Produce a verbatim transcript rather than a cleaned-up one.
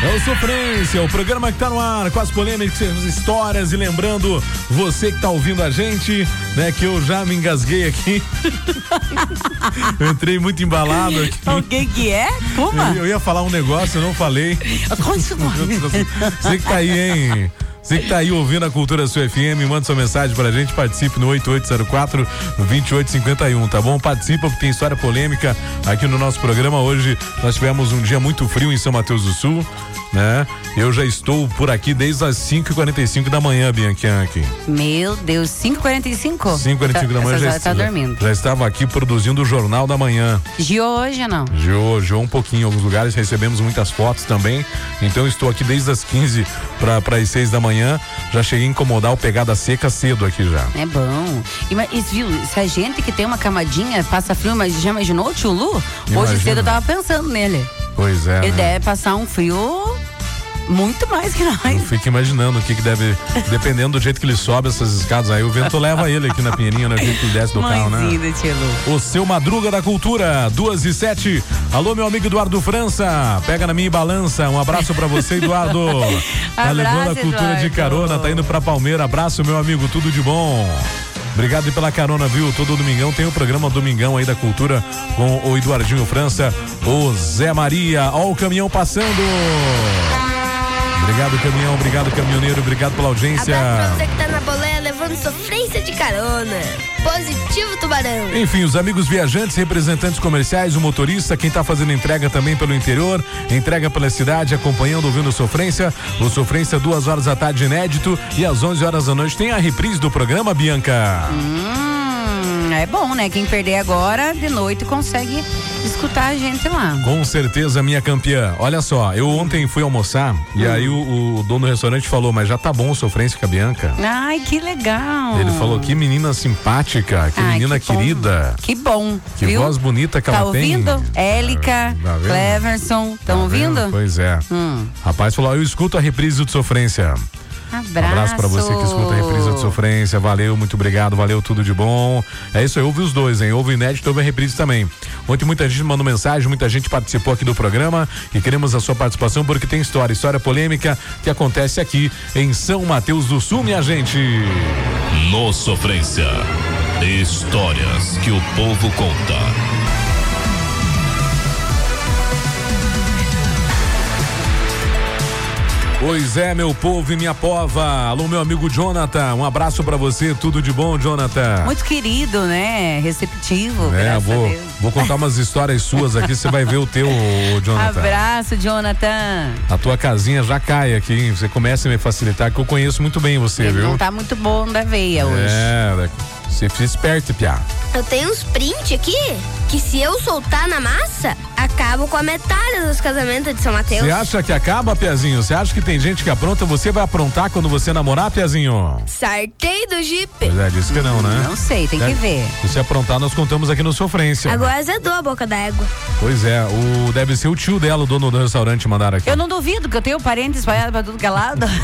É o Sofrência, o programa que tá no ar com as polêmicas, as histórias, e lembrando você que tá ouvindo a gente, né, que eu já me engasguei aqui. Eu entrei muito embalado aqui. Alguém que é? Como? Eu, eu ia falar um negócio, eu não falei. Você que tá aí, hein? Você que tá aí ouvindo a Cultura Sul F M, manda sua mensagem pra gente, participe no oito oito zero quatro, dois oito cinco um, tá bom? Participa, porque tem história polêmica aqui no nosso programa. Hoje nós tivemos um dia muito frio em São Mateus do Sul, né? Eu já estou por aqui desde as cinco e quarenta e cinco da manhã, Bianchi. Meu Deus, cinco e quarenta e cinco? cinco e quarenta e cinco da manhã já, já tá dormindo. Já estava aqui produzindo o Jornal da Manhã. De hoje, não? De hoje, um pouquinho em alguns lugares, recebemos muitas fotos também. Então eu estou aqui desde as quinze para as seis da manhã. Já cheguei a incomodar o Pegada Seca cedo aqui já. É bom. E, mas, viu, se a gente que tem uma camadinha passa frio, mas já imaginou o tio Lu? Imagina. Hoje cedo eu tava pensando nele. Pois é. Ele né? deve passar um frio muito mais que nós. Eu fico imaginando o que que deve, dependendo do jeito que ele sobe essas escadas aí, o vento leva ele aqui na Pinheirinha, no jeito que ele desce do carro, né? Do tio Lu. O seu Madruga da Cultura, duas e sete. Alô, meu amigo Eduardo França, pega na minha balança. Um abraço pra você, Eduardo. Tá levando a cultura Eduardo. de carona, tá indo pra Palmeira. Abraço, meu amigo, tudo de bom. Obrigado pela carona, viu? Todo domingão tem o programa Domingão aí da Cultura com o Eduardinho França, o Zé Maria. Ó o caminhão passando. Obrigado, caminhão, obrigado, caminhoneiro, obrigado pela audiência. Abraço pra você que tá na boleia levando sofrência de carona. Positivo, Tubarão. Enfim, os amigos viajantes, representantes comerciais, o motorista, quem tá fazendo entrega também pelo interior, entrega pela cidade, acompanhando, ouvindo o Sofrência. O Sofrência, duas horas da tarde, inédito, e às onze horas da noite tem a reprise do programa, Bianca. Hum, é bom, né? Quem perder agora, de noite, consegue escutar a gente lá. Com certeza, minha campeã. Olha só, eu ontem fui almoçar e hum. aí o, o dono do restaurante falou, mas já tá bom o Sofrência com a Bianca. Ai, que legal. Ele falou, que menina simpática, que Ai, menina que bom. querida. Que bom, Que viu? voz bonita que tá ela ouvindo? tem. Élica, Tá vendo? Cleverson, estão Tá ouvindo? vendo? Pois é. Hum. Rapaz falou, eu escuto a reprise do Sofrência. Abraço. Um abraço pra você que escuta a reprise do Sofrência. Valeu, muito obrigado, valeu, tudo de bom. É isso aí, ouve os dois, hein? Ouve o inédito, ouve a reprise também. Ontem muita gente mandou mensagem, muita gente participou aqui do programa e queremos a sua participação porque tem história, história polêmica que acontece aqui em São Mateus do Sul, minha gente. No Sofrência, histórias que o povo conta. Pois é, meu povo e minha pova. Alô, meu amigo Jonathan, um abraço pra você, tudo de bom, Jonathan? Muito querido, né? Receptivo, É, graças vou, a Deus. vou contar umas histórias suas aqui, você vai ver o teu, Jonathan. Abraço, Jonathan. A tua casinha já cai aqui, hein? Você começa a me facilitar, que eu conheço muito bem você, Ele viu? não tá muito bom da veia hoje. É, você fica esperto, piá. Eu tenho uns print aqui que se eu soltar na massa, acabo com a metade dos casamentos de São Mateus. Você acha que acaba, Piazinho? Você acha que tem gente que apronta? Você vai aprontar quando você namorar, Piazinho? Sartei do Jeep. Pois é, disse que não, né? Não sei, tem É, que ver. Se você aprontar, nós contamos aqui no Sofrência. Agora azedou a boca d'égua. Pois é, o, deve ser o tio dela, o dono do restaurante, mandaram aqui. Eu não duvido que eu tenho parentes espalhados pra tudo que é lado.